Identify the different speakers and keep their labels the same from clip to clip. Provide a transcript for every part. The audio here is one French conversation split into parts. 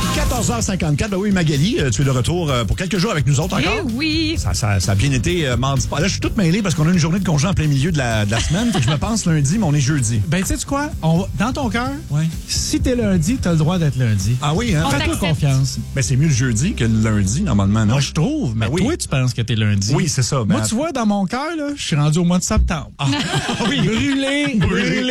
Speaker 1: 14h54, ben oui, Magali, tu es de retour pour quelques jours avec nous autres encore.
Speaker 2: Eh oui.
Speaker 1: Ça a bien été mardi. Là, je suis toute mêlée parce qu'on a une journée de congé en plein milieu de la semaine. Fait que je me pense lundi, mais on est jeudi.
Speaker 3: Ben, tu sais quoi? Dans ton cœur, si t'es lundi, t'as le droit d'être lundi.
Speaker 1: Ah oui, hein?
Speaker 3: Fais-toi confiance.
Speaker 1: Ben, c'est mieux le jeudi que le lundi, normalement, non?
Speaker 3: Moi, je trouve. Mais
Speaker 1: oui.
Speaker 3: toi, tu penses que t'es lundi.
Speaker 1: Oui, c'est ça.
Speaker 3: Moi, tu vois, dans mon cœur, là, je suis rendu au mois de septembre. Ah. Oui. Brûlé.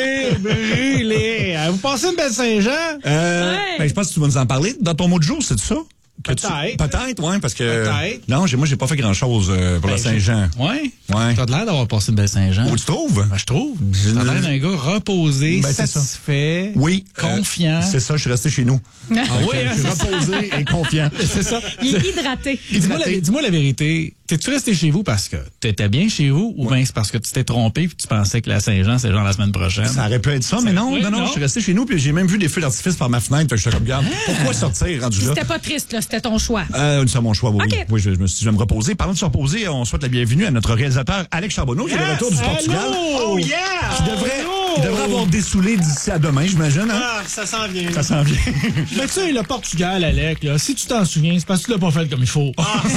Speaker 3: Vous passez une belle Saint-Jean?
Speaker 1: Ben, je pense que tu vas nous en parler. Dans ton mot de jour, c'est ça? Peut-être, oui, parce que...
Speaker 3: Peut-être.
Speaker 1: Non, moi, j'ai pas fait grand-chose pour la Saint-Jean.
Speaker 3: Oui?
Speaker 1: Ouais.
Speaker 3: T'as l'air d'avoir passé une belle Saint-Jean.
Speaker 1: Où tu trouves?
Speaker 3: Ben, je trouve. T'as l'air d'un gars reposé, satisfait, confiant.
Speaker 1: C'est ça, je suis resté chez nous.
Speaker 3: Ah oui,
Speaker 1: je suis reposé et confiant.
Speaker 3: C'est ça.
Speaker 2: Il est hydraté.
Speaker 3: Dis-moi la vérité. T'es-tu resté chez vous parce que t'étais bien chez vous ou bien c'est parce que tu t'es trompé et tu pensais que la Saint-Jean, c'est genre la semaine prochaine?
Speaker 1: Ça aurait pu être ça, mais non, je suis resté chez nous puis j'ai même vu des feux d'artifice par ma fenêtre. Fait que j'étais comme, regarde, pourquoi sortir rendu là?
Speaker 2: C'était pas triste, là, c'était ton choix.
Speaker 1: C'est mon choix, oui.
Speaker 2: Okay.
Speaker 1: Oui, je me suis dit, je vais me reposer. Parlant de se reposer, on souhaite la bienvenue à notre réalisateur Alex Charbonneau, qui est de retour du Portugal.
Speaker 3: Oh yeah!
Speaker 1: Il devrait avoir dessoulé d'ici à demain, j'imagine. Hein?
Speaker 3: Ah, ça s'en vient.
Speaker 1: Ça s'en vient.
Speaker 3: Mais tu sais, le Portugal, Alec, là, si tu t'en souviens, c'est parce que tu l'as pas fait comme il faut.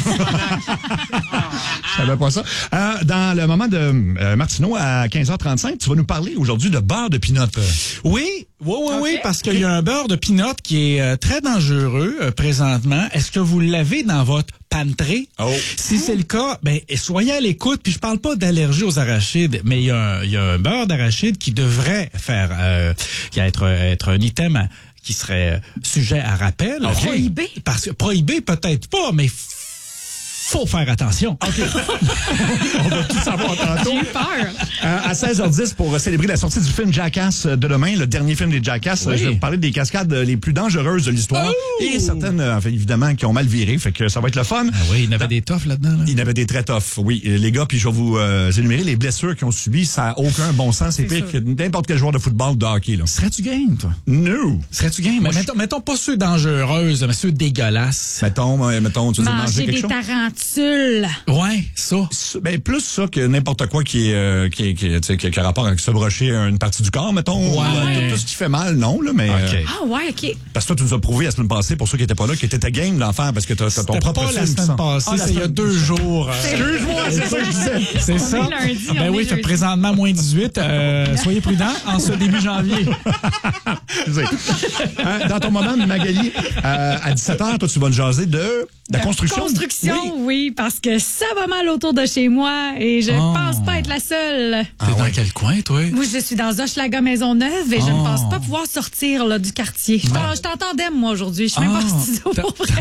Speaker 1: Je savais pas ça. Dans le moment de Martineau à 15h35, tu vas nous parler aujourd'hui de beurre de pinot.
Speaker 3: Oui, parce qu'il y a un beurre de pinot qui est très dangereux présentement. Est-ce que vous l'avez dans votre pantry?
Speaker 1: Oh.
Speaker 3: Si c'est le cas, ben soyez à l'écoute. Puis je parle pas d'allergie aux arachides, mais il y a un beurre d'arachide qui devrait faire être un item qui serait sujet à rappel.
Speaker 2: Okay. Prohibé?
Speaker 3: Parce que prohibé peut-être pas, mais faut faire attention.
Speaker 1: OK. On va tout savoir tantôt.
Speaker 2: J'ai eu peur.
Speaker 1: À 16h10, pour célébrer la sortie du film Jackass de demain, le dernier film des Jackass, je vais vous parler des cascades les plus dangereuses de l'histoire. Oh! Et certaines, évidemment, qui ont mal viré. Fait que ça va être le fun.
Speaker 3: Ah oui, il y en avait des toughs là-dedans. Là.
Speaker 1: Il y en avait des très toughs, oui. Les gars, puis je vais vous énumérer les blessures qu'ils ont subies. Ça n'a aucun bon sens. C'est pire que n'importe quel joueur de football ou de hockey. Là.
Speaker 3: Serais-tu game, toi?
Speaker 1: No.
Speaker 3: Serais-tu game? Mettons pas ceux dangereuses, mais ceux dégueulasses.
Speaker 1: Mettons, tu veux manger quelque chose?
Speaker 3: Ouais, ça.
Speaker 1: Ben, plus ça que n'importe quoi qui a rapport avec se brocher une partie du corps, mettons.
Speaker 3: Ouais.
Speaker 1: Tout ce qui fait mal, non, là, mais.
Speaker 3: Okay.
Speaker 2: OK.
Speaker 1: Parce que toi, tu nous as prouvé la semaine passée, pour ceux qui n'étaient pas là, que t'étais game d'en faire parce que t'as ton propre
Speaker 3: pas
Speaker 1: film.
Speaker 3: La semaine passée, c'est il y a 2 jours.
Speaker 1: Excuse-moi, c'est ça que je disais.
Speaker 3: C'est ça.
Speaker 2: Lundi,
Speaker 3: ben oui, fait présentement moins 18. Soyez prudents en ce début janvier.
Speaker 1: Dans ton moment, Magali, à 17h, toi, tu vas nous jaser de la construction.
Speaker 2: Oui, parce que ça va mal autour de chez moi et je pense pas être la seule.
Speaker 3: T'es dans quel coin, toi?
Speaker 2: Moi, je suis dans Hochelaga Maisonneuve et je ne pense pas pouvoir sortir là, du quartier. Je t'entendais, moi, aujourd'hui. Je suis même pas en studio pour vrai.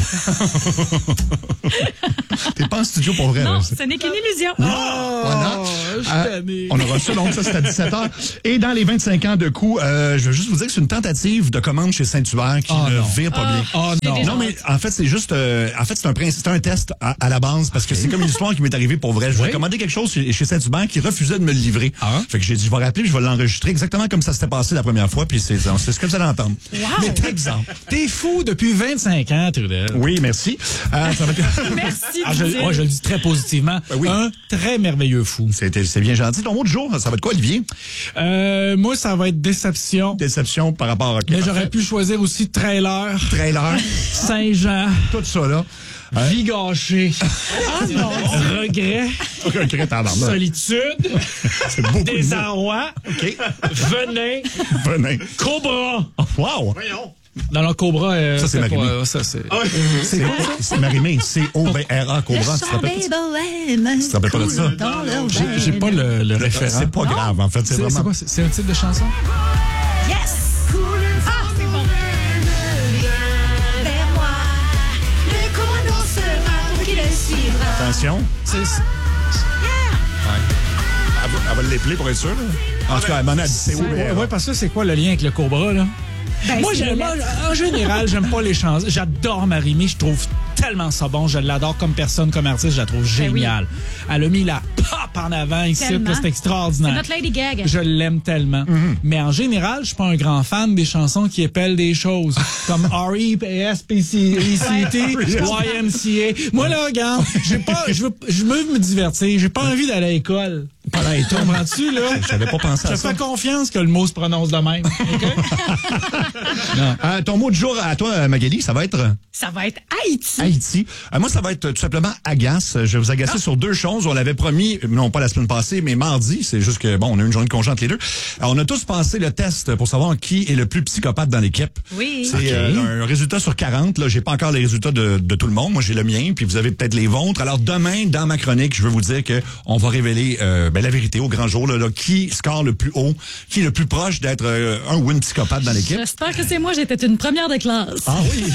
Speaker 1: T'es pas en studio pour vrai.
Speaker 2: Non,
Speaker 1: là,
Speaker 2: ce n'est qu'une illusion.
Speaker 1: Voilà. On aura ça, donc ça, c'est à 17h. Et dans les 25 ans de coup, je veux juste vous dire que c'est une tentative de commande chez Saint-Hubert qui ne vire pas bien. Non, mais en fait, c'est juste... c'est un test à la base, parce que c'est comme une histoire qui m'est arrivée pour vrai. Je voulais commander quelque chose chez Saint-Hubert qui refusait de me le livrer. Fait que j'ai dit, je vais rappeler, je vais l'enregistrer exactement comme ça s'était passé la première fois, puis c'est ce que vous allez entendre.
Speaker 2: Wow.
Speaker 1: Mais exemple.
Speaker 3: T'es fou depuis 25 ans, Trudel.
Speaker 1: Oui, merci.
Speaker 2: Merci.
Speaker 3: Moi, je le dis très positivement.
Speaker 1: Oui.
Speaker 3: Un très merveilleux fou.
Speaker 1: C'est bien gentil. Ton mot du jour, ça va être quoi, Olivier?
Speaker 3: Moi, ça va être déception.
Speaker 1: Déception par rapport à...
Speaker 3: Mais j'aurais pu choisir aussi trailer. Saint-Jean.
Speaker 1: Tout ça, là.
Speaker 3: Vie gâchée. Regret.
Speaker 1: Regret,
Speaker 3: solitude.
Speaker 1: C'est beaucoup.
Speaker 3: Désarroi.
Speaker 1: OK.
Speaker 3: Venin. Cobra.
Speaker 1: Oh, wow.
Speaker 3: Voyons. Dans le Cobra,
Speaker 1: ça, c'est Marimé. C'est Marimé. C-O-B-R-A, Cobra. Tu te rappelles pas de ça?
Speaker 3: J'ai pas le référent.
Speaker 1: C'est pas grave, en fait. C'est vraiment...
Speaker 3: C'est un titre de chanson?
Speaker 2: Yes! C'est bon.
Speaker 1: Attention. Elle va l'épeler pour être sûre. En tout cas, elle m'en a dit C-O-B-R-A.
Speaker 3: Oui, parce que c'est quoi le lien avec le Cobra, là? Moi, en général, j'aime pas les chansons. J'adore Marimé, je trouve tellement ça bon. Je l'adore comme personne, comme artiste, je la trouve géniale. Elle a mis la pop en avant ici, c'est extraordinaire.
Speaker 2: C'est notre Lady Gaga.
Speaker 3: Je l'aime tellement. Mais en général, je suis pas un grand fan des chansons qui épellent des choses, comme R.E.P.S.P.C.E.C.T., YMCA. Moi, là, regarde, je veux me divertir. J'ai pas envie d'aller à l'école. Comprends-tu, là?
Speaker 1: J'avais pas pensé à ça.
Speaker 3: Je fais confiance que le mot se prononce de même. OK?
Speaker 1: Non. Ton mot du jour à toi, Magali, ça va être?
Speaker 2: Ça va être Haïti.
Speaker 1: Haïti. Moi, ça va être tout simplement agace. Je vais vous agacer sur deux choses. On l'avait promis, non pas la semaine passée, mais mardi. C'est juste que, bon, on a eu une journée de congé entre les deux. Alors, on a tous passé le test pour savoir qui est le plus psychopathe dans l'équipe.
Speaker 2: Oui.
Speaker 1: C'est un résultat sur 40. Là, j'ai pas encore les résultats de tout le monde. Moi, j'ai le mien, puis vous avez peut-être les vôtres. Alors, demain, dans ma chronique, je veux vous dire que on va révéler la vérité au grand jour. Là, qui score le plus haut, qui est le plus proche d'être un ou une psychopathe dans l'équipe.
Speaker 2: J'espère que c'est moi. J'étais une première de classe.
Speaker 1: Ah oui.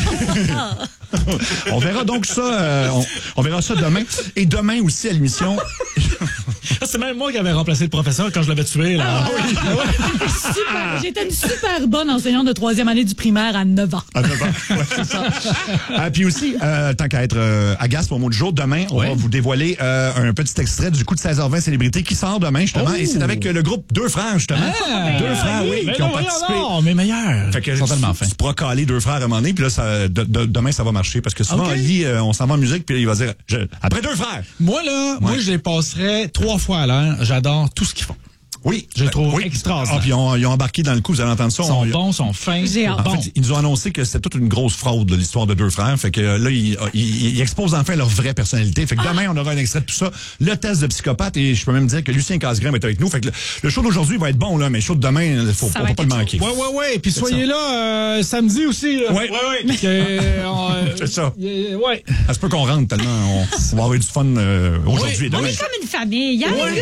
Speaker 1: On verra donc ça. On verra ça demain. Et demain aussi à l'émission.
Speaker 3: C'est même moi qui avais remplacé le professeur quand je l'avais tué. Là.
Speaker 2: Ah, oui. J'étais une super bonne enseignante de 3e année du primaire à 9 ans.
Speaker 1: À 9 ans, ouais, c'est ça. Puis aussi, tant qu'à être agace pour mot du jour, demain, on va vous dévoiler un petit extrait du coup de 16h20 Célébrité qui sort demain, justement. Et c'est avec le groupe Deux Frères, justement. Deux Frères, oui, qui ont participé.
Speaker 3: Non, mais meilleurs.
Speaker 1: Fait que ils sont tellement fins. Tu pourras caler Deux Frères à un moment donné, puis là, demain, ça va marcher. Parce que souvent, on s'en va en musique, puis il va dire, après Deux Frères.
Speaker 3: Moi, je les passerais 3 fois à l'heure. J'adore tout ce qu'ils font.
Speaker 1: Oui.
Speaker 3: Je les trouve extraordinaires.
Speaker 1: Puis ils ont embarqué dans le coup, vous allez entendre ça.
Speaker 3: Ils sont bons, sont fins.
Speaker 1: En fait, ils nous ont annoncé que c'était toute une grosse fraude de l'histoire de Deux Frères. Fait que là, ils exposent enfin leur vraie personnalité. Fait que demain, on aura un extrait de tout ça. Le test de psychopathe, et je peux même dire que Lucien Casgrain va être avec nous. Fait que le show d'aujourd'hui va être bon, là, mais le show de demain, il faut pas le manquer.
Speaker 3: Ouais. Puis soyez là samedi aussi.
Speaker 1: Ouais. C'est ça.
Speaker 3: Ouais.
Speaker 1: Ça se peut qu'on rentre tellement on va avoir du fun aujourd'hui et demain.
Speaker 2: On est comme une famille, hein, les gars?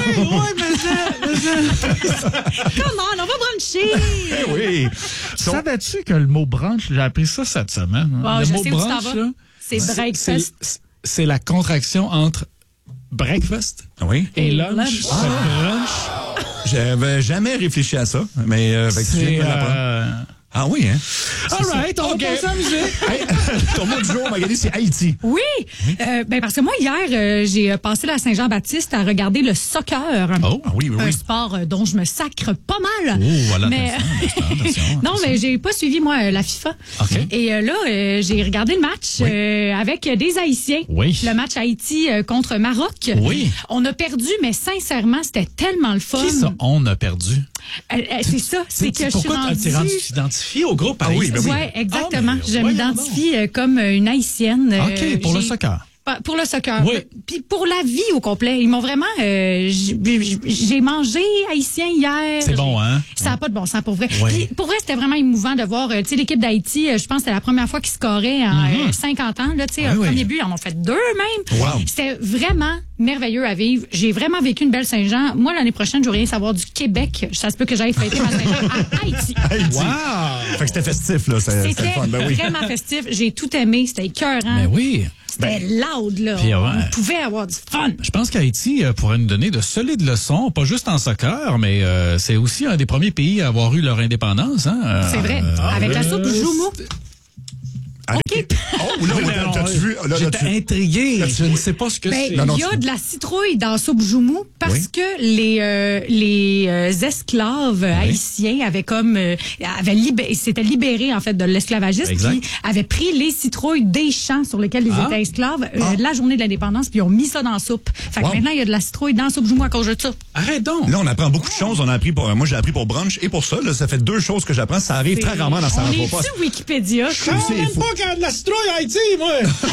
Speaker 3: Mais
Speaker 2: Comment? On va bruncher!
Speaker 1: Eh oui!
Speaker 3: Savais-tu que le mot brunch, j'ai appris ça cette semaine?
Speaker 2: Wow,
Speaker 3: le
Speaker 2: je
Speaker 3: mot
Speaker 2: sais
Speaker 3: brunch,
Speaker 2: où tu t'en vas. C'est breakfast.
Speaker 3: C'est la contraction entre breakfast et lunch. Brunch.
Speaker 1: J'avais jamais réfléchi à ça, mais
Speaker 3: c'est...
Speaker 1: Ah oui, hein?
Speaker 3: All right, on va passer à la musique.
Speaker 1: Ton mot du jour, Magali, c'est Haïti.
Speaker 2: Oui, parce que moi, hier, j'ai passé la Saint-Jean-Baptiste à regarder le soccer.
Speaker 1: Oh, oui.
Speaker 2: Un sport dont je me sacre pas mal.
Speaker 3: Oh, voilà,
Speaker 2: mais...
Speaker 3: attention.
Speaker 2: Non, mais j'ai pas suivi, moi, la FIFA.
Speaker 3: Okay.
Speaker 2: Et là, j'ai regardé le match avec des Haïtiens.
Speaker 3: Oui.
Speaker 2: Le match Haïti contre Maroc.
Speaker 3: Oui.
Speaker 2: On a perdu, mais sincèrement, c'était tellement le fun.
Speaker 3: Qui ça, on a perdu?
Speaker 2: C'est ça, c'est que je suis rendue...
Speaker 3: Tu t'identifies au groupe Haïti?
Speaker 2: Oui, exactement. Je m'identifie comme une Haïtienne.
Speaker 3: OK, pour le soccer.
Speaker 2: Pour le soccer.
Speaker 3: Oui.
Speaker 2: Puis pour la vie au complet. Ils m'ont vraiment... j'ai mangé haïtien hier.
Speaker 3: C'est bon, hein?
Speaker 2: Ça n'a pas de bon sens, pour vrai.
Speaker 3: Oui.
Speaker 2: Puis pour vrai, c'était vraiment émouvant de voir, tu sais, l'équipe d'Haïti, je pense que c'était la première fois qu'ils scoraient en 50 ans. Là, tu sais, premier but, ils en ont fait 2 même.
Speaker 1: Wow.
Speaker 2: C'était vraiment merveilleux à vivre. J'ai vraiment vécu une belle Saint-Jean. Moi, l'année prochaine, je veux rien savoir du Québec. Ça se peut que j'aille fêter ma Saint-Jean à Haïti.
Speaker 1: Wow! Fait que c'était festif, là.
Speaker 2: C'était vraiment festif. J'ai tout aimé. C'était écœurant.
Speaker 3: Mais oui.
Speaker 2: C'était loud, là.
Speaker 3: Puis,
Speaker 2: on pouvait avoir du fun.
Speaker 3: Je pense qu'Haïti pourrait nous donner de solides leçons, pas juste en soccer, mais c'est aussi un des premiers pays à avoir eu leur indépendance. Hein?
Speaker 2: C'est vrai. Avec la soupe Joumou.
Speaker 1: OK. Oh, là, t'as-tu vu?
Speaker 3: J'étais intrigué. Je ne sais pas ce que c'est.
Speaker 2: Il y a de la citrouille dans la soupe Joumou parce que les esclaves haïtiens avaient comme s'étaient libérés en fait de l'esclavagisme, puis avaient pris les citrouilles des champs sur lesquels ils étaient esclaves la journée de l'indépendance, puis ils ont mis ça dans la soupe. Fait que maintenant il y a de la citrouille dans la soupe Joumou à cause de ça.
Speaker 3: Arrête donc.
Speaker 1: Là on apprend beaucoup de choses. On a appris moi j'ai appris pour brunch et pour ça. Là, ça fait 2 choses que j'apprends. Ça arrive très rarement dans sa
Speaker 2: repas. On est-tu Wikipédia?
Speaker 3: Qu'il y a de la citrouille à Haïti, moi!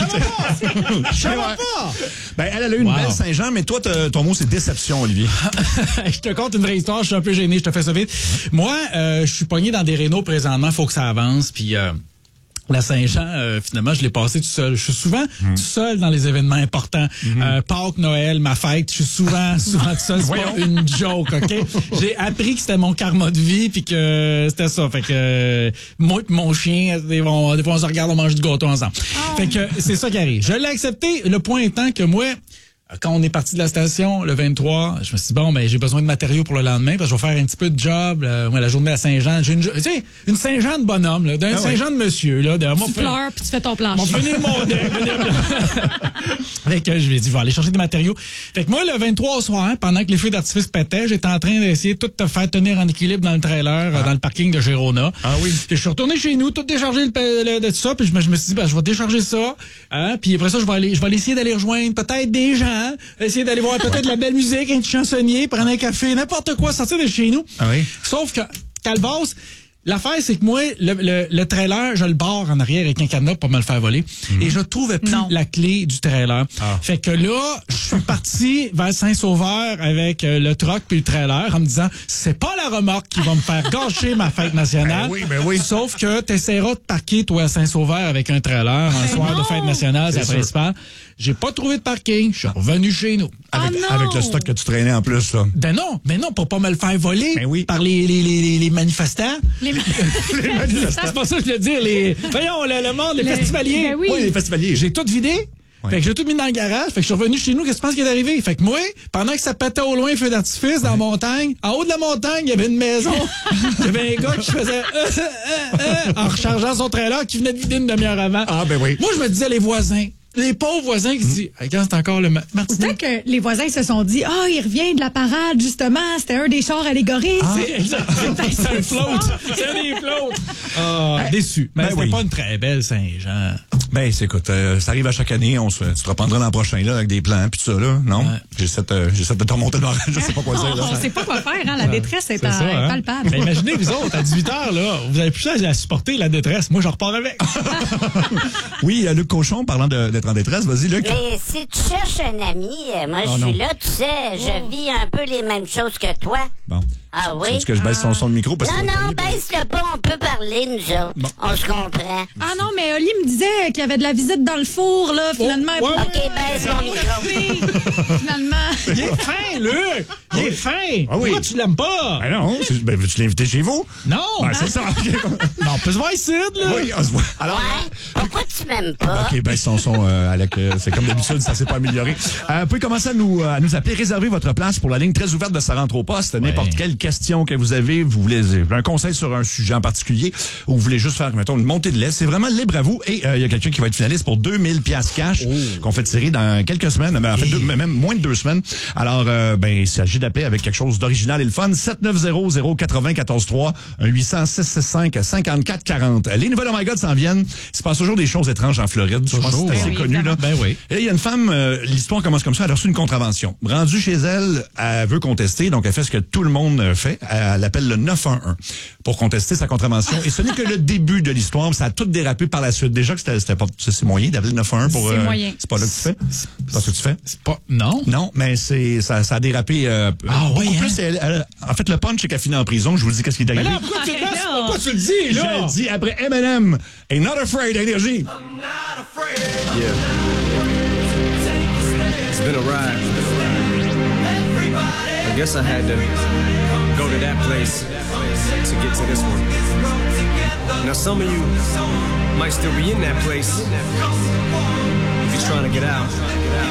Speaker 3: Je savais pas!
Speaker 1: Ben, elle a eu une belle Saint-Jean, mais toi, ton mot, c'est déception, Olivier.
Speaker 3: Je te conte une vraie histoire, je suis un peu gêné, je te fais ça vite. Moi, je suis pogné dans des rénaux présentement, faut que ça avance, puis... La Saint-Jean, finalement, je l'ai passé tout seul. Je suis souvent tout seul dans les événements importants. Pâques, Noël, ma fête, je suis souvent tout seul. C'est pas une joke, OK? J'ai appris que c'était mon karma de vie puis que c'était ça. Fait que moi et mon chien, des fois, on se regarde, on mange du gâteau ensemble. Fait que c'est ça qui arrive. Je l'ai accepté, le point étant que moi... Quand on est parti de la station, le 23, je me suis dit, bon, ben j'ai besoin de matériaux pour le lendemain, parce que je vais faire un petit peu de job, la journée à Saint-Jean. J'ai une Saint-Jean de bonhomme, là, d'un Saint-Jean de monsieur. Là,
Speaker 2: tu pleures, puis tu fais ton plancher.
Speaker 3: On va finir mon deck. Fait que je lui ai dit, je vais aller chercher des matériaux. Fait que moi, le 23 au soir, pendant que les feux d'artifice pétaient, j'étais en train d'essayer de tout te faire tenir en équilibre dans le trailer, dans le parking de Girona. Ah oui. Puis je suis retourné chez nous, tout déchargé de tout ça, puis je me suis dit, ben, je vais décharger ça, hein, puis après ça, je vais aller essayer d'aller rejoindre peut-être des gens, temps, essayer d'aller voir peut-être de la belle musique, un petit chansonnier, prendre un café, n'importe quoi, sortir de chez nous.
Speaker 1: Ah oui?
Speaker 3: Sauf que, Calvas, l'affaire, c'est que moi, le trailer, je le barre en arrière avec un cadenas pour me le faire voler. Et je trouvais plus la clé du trailer. Fait que là, je suis parti vers Saint-Sauveur avec le truck puis le trailer en me disant, c'est pas la remorque qui va me faire gâcher ma fête nationale.
Speaker 1: Ben oui.
Speaker 3: Sauf que t'essaieras de parquer, toi, à Saint-Sauveur avec un trailer un soir de fête nationale, c'est la principale. J'ai pas trouvé de parking. Je suis revenu chez nous.
Speaker 1: Avec le stock que tu traînais en plus, là.
Speaker 3: Ben non, pour pas me le faire voler par les manifestants.
Speaker 2: Les
Speaker 3: manifestants. C'est pas ça que je veux dire. Voyons, le monde, les festivaliers.
Speaker 2: Ben oui.
Speaker 1: Oui, les festivaliers.
Speaker 3: J'ai tout vidé. Fait que j'ai tout mis dans le garage. Fait que je suis revenu chez nous. Qu'est-ce que tu penses qui est arrivé? Fait que moi, pendant que ça pétait au loin, feu d'artifice dans la montagne, en haut de la montagne, il y avait une maison. Il y avait un gars qui faisait en rechargeant son trailer qui venait de vider une demi-heure avant.
Speaker 1: Ah, ben oui.
Speaker 3: Moi, je me disais, les voisins. Les pauvres voisins qui se disent, regarde, c'est encore le Martineau.
Speaker 2: Peut-être que les voisins se sont dit, il revient de la parade, justement. C'était un des chars allégoristes.
Speaker 3: C'est un float. C'est un des floats. Déçu. Mais c'était pas une très belle Saint-Jean.
Speaker 1: Ben, écoute, ça arrive à chaque année. Tu te reprendras l'an prochain, là, avec des plans, puis tout ça, là. Non? J'essaie de te remonter le moral. Je sais pas quoi dire, là.
Speaker 2: On sait pas quoi faire, hein. La détresse est palpable.
Speaker 3: Mais imaginez, vous autres, à 18h, là, vous avez plus à supporter la détresse. Moi, je repars avec.
Speaker 1: Oui, Luc Cochon, parlant d'être en détresse, vas-y, Luc.
Speaker 4: Mais si tu cherches un ami, moi, je suis là, tu sais, je vis un peu les mêmes choses que toi.
Speaker 1: Bon.
Speaker 4: Ah oui?
Speaker 1: Est-ce que je baisse son de micro?
Speaker 4: Non, baisse-le pas, on peut parler, nous autres. Bon. On se comprend.
Speaker 2: Ah non, mais Oli me disait qu'il y avait de la visite dans le four, là, finalement.
Speaker 4: OK, baisse mon micro.
Speaker 2: Finalement.
Speaker 3: Il est fin, Luc! Il est fin!
Speaker 1: Ah oui.
Speaker 3: Pourquoi tu l'aimes pas?
Speaker 1: Ben non, veux-tu l'inviter chez vous?
Speaker 3: Non!
Speaker 1: Ben, c'est ça.
Speaker 3: Non, on peut se voir ici, là!
Speaker 1: Oui, on se voit. Alors,
Speaker 4: Pourquoi tu m'aimes pas?
Speaker 1: OK, baisse son son, Alec. C'est comme d'habitude, ça s'est pas amélioré. Vous pouvez commencer à nous appeler, réserver votre place pour la ligne très ouverte de Ça rentre au poste. N'importe quelle question que vous avez, vous voulez un conseil sur un sujet en particulier, ou vous voulez juste faire, mettons, une montée de lait, c'est vraiment libre à vous. Et il y a quelqu'un qui va être finaliste pour 2000 piastres cash qu'on fait tirer dans quelques semaines, en fait, même moins de 2 semaines. Alors, il s'agit d'appeler avec quelque chose d'original et le fun. 790-094-3, 800-665-5440. Les nouvelles Oh My God s'en viennent. Il se passe toujours des choses étranges en Floride. Je pense que c'est assez connu, là.
Speaker 3: Ben oui.
Speaker 1: Et il y a une femme, l'histoire commence comme ça, elle a reçu une contravention. Rendue chez elle, elle veut contester, donc elle fait ce que tout le monde fait. Elle appelle le 911 pour contester sa contravention. Et ce n'est que le début de l'histoire, ça a tout dérapé par la suite. Déjà que c'était pas, c'est moyen d'appeler le 911 pour...
Speaker 2: C'est moyen.
Speaker 1: C'est pas là que tu fais? C'est pas ce que tu fais?
Speaker 3: C'est pas... Non?
Speaker 1: Non, mais ça a dérapé beaucoup plus. En fait, le punch, c'est qu'elle finit en prison. Je vous dis qu'est-ce qui est arrivé.
Speaker 3: Mais là, pourquoi tu le dis, là?
Speaker 1: Je le dis après Eminem. Ain't Not Afraid, Énergie.
Speaker 5: Yeah. It's been a ride. I guess I had to go to that place to get to this one. Now, some of you might still be in that place if you're trying to get out.